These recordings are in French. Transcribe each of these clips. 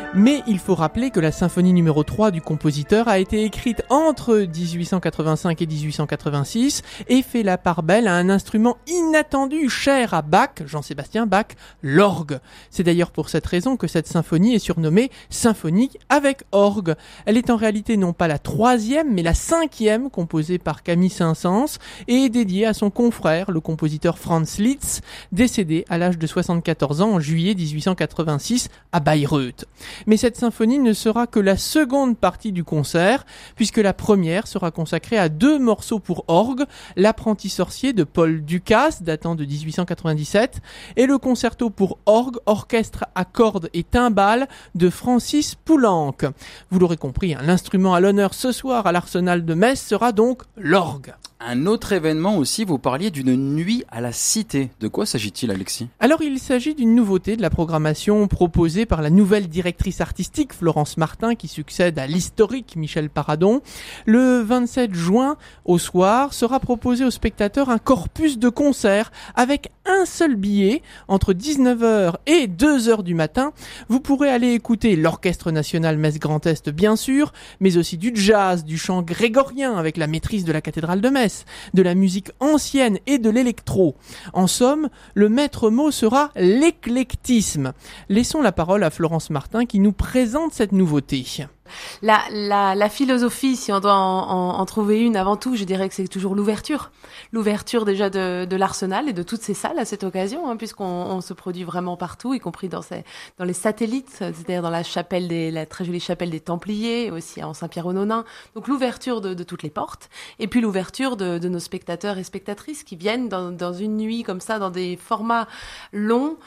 Mais il faut rappeler que la symphonie numéro 3 du compositeur a été écrite entre 1885 et 1886 et fait la part belle à un instrument inattendu cher à Bach, Jean-Sébastien Bach, l'orgue. C'est d'ailleurs pour cette raison que cette symphonie est surnommée symphonie avec orgue. Elle est en réalité non pas la 3e mais la 5e composée par Camille Saint-Saëns et est dédiée à son confrère, le compositeur Franz Liszt, décédé à l'âge de 74 ans en juillet 1886 à Bayreuth. Mais cette symphonie ne sera que la seconde partie du concert, puisque la première sera consacrée à 2 morceaux pour orgue, l'apprenti sorcier de Paul Dukas, datant de 1897, et le concerto pour orgue, orchestre à cordes et timbales de Francis Poulenc. Vous l'aurez compris, l'instrument à l'honneur ce soir à l'Arsenal de Metz sera donc l'orgue. Un autre événement aussi, vous parliez d'une nuit à la Cité. De quoi s'agit-il, Alexis ? Alors il s'agit d'une nouveauté de la programmation proposée par la nouvelle directrice artistique Florence Martin qui succède à l'historique Michel Paradon. Le 27 juin au soir sera proposé aux spectateurs un corpus de concerts avec un seul billet entre 19h et 2h du matin. Vous pourrez aller écouter l'Orchestre National Metz Grand Est bien sûr, mais aussi du jazz, du chant grégorien avec la maîtrise de la cathédrale de Metz, de la musique ancienne et de l'électro. En somme, le maître mot sera l'éclectisme. Laissons la parole à Florence Martin qui nous présente cette nouveauté. La philosophie, si on doit en trouver une avant tout, je dirais que c'est toujours l'ouverture. L'ouverture déjà de l'Arsenal et de toutes ces salles à cette occasion, puisqu'on se produit vraiment partout, y compris dans les satellites, c'est-à-dire dans la très jolie chapelle des Templiers, aussi en Saint-Pierre-aux-Nonains. Donc l'ouverture de toutes les portes, et puis l'ouverture de nos spectateurs et spectatrices qui viennent dans une nuit comme ça, dans des formats longs,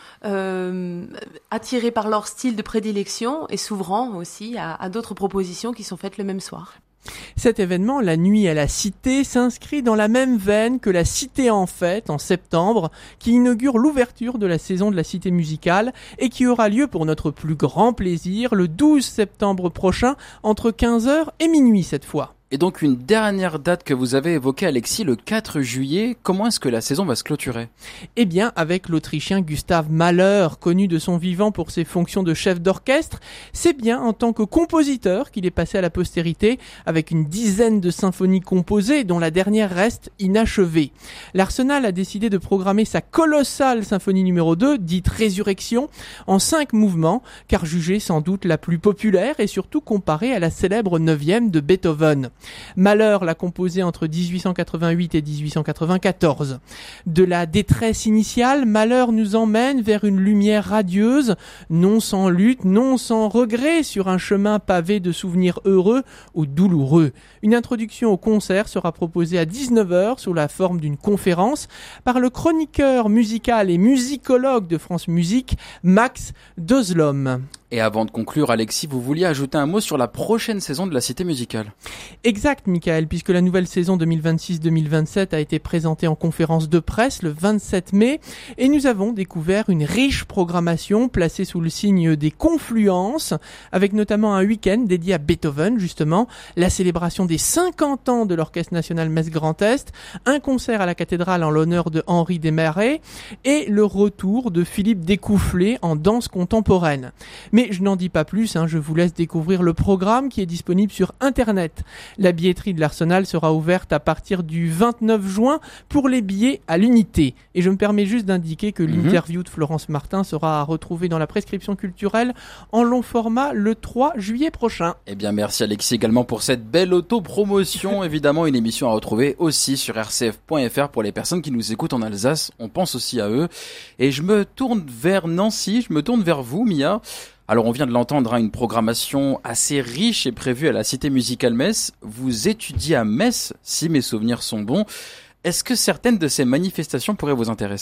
attirés par leur style de prédilection et s'ouvrant aussi à d'autres propositions qui sont faites le même soir. Cet événement, la nuit à la Cité, s'inscrit dans la même veine que la Cité en fête en septembre, qui inaugure l'ouverture de la saison de la Cité musicale et qui aura lieu pour notre plus grand plaisir le 12 septembre prochain entre 15h et minuit cette fois. Et donc une dernière date que vous avez évoquée, Alexis, le 4 juillet. Comment est-ce que la saison va se clôturer ? Eh bien, avec l'Autrichien Gustav Mahler, connu de son vivant pour ses fonctions de chef d'orchestre, c'est bien en tant que compositeur qu'il est passé à la postérité, avec une dizaine de symphonies composées, dont la dernière reste inachevée. L'Arsenal a décidé de programmer sa colossale symphonie numéro 2, dite Résurrection, en 5 mouvements, car jugée sans doute la plus populaire et surtout comparée à la célèbre 9e de Beethoven. Mahler l'a composé entre 1888 et 1894. De la détresse initiale, Mahler nous emmène vers une lumière radieuse, non sans lutte, non sans regret, sur un chemin pavé de souvenirs heureux ou douloureux. Une introduction au concert sera proposée à 19h sous la forme d'une conférence par le chroniqueur musical et musicologue de France Musique, Max Dozlom. Et avant de conclure, Alexis, vous vouliez ajouter un mot sur la prochaine saison de la Cité musicale. Exact, Michael, puisque la nouvelle saison 2026-2027 a été présentée en conférence de presse le 27 mai et nous avons découvert une riche programmation placée sous le signe des confluences, avec notamment un week-end dédié à Beethoven, justement, la célébration des 50 ans de l'Orchestre National Metz Grand Est, un concert à la cathédrale en l'honneur de Henri Desmarais et le retour de Philippe Découfflé en danse contemporaine. Mais je n'en dis pas plus, je vous laisse découvrir le programme qui est disponible sur Internet. La billetterie de l'Arsenal sera ouverte à partir du 29 juin pour les billets à l'unité. Et je me permets juste d'indiquer que l'interview de Florence Martin sera retrouvée dans la prescription culturelle en long format le 3 juillet prochain. Eh bien, merci Alexis également pour cette belle auto-promotion. Évidemment, une émission à retrouver aussi sur rcf.fr pour les personnes qui nous écoutent en Alsace. On pense aussi à eux. Et je me tourne vers Nancy, je me tourne vers vous, Mia. Alors on vient de l'entendre, une programmation assez riche est prévue à la Cité musicale Metz. Vous étudiez à Metz, si mes souvenirs sont bons. Est-ce que certaines de ces manifestations pourraient vous intéresser ?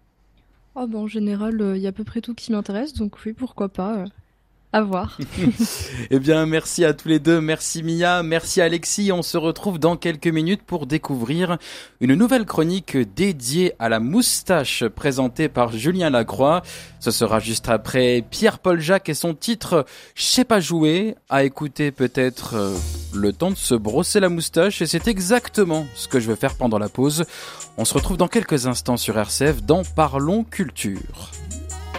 En général, il y a à peu près tout qui m'intéresse, donc oui, pourquoi pas. À voir. Eh bien, merci à tous les deux. Merci Mia, merci Alexis. On se retrouve dans quelques minutes pour découvrir une nouvelle chronique dédiée à la moustache présentée par Julien Lacroix. Ce sera juste après Pierre-Paul Jacques et son titre « Je sais pas jouer » à écouter peut-être le temps de se brosser la moustache. Et c'est exactement ce que je vais faire pendant la pause. On se retrouve dans quelques instants sur RCF dans Parlons Culture.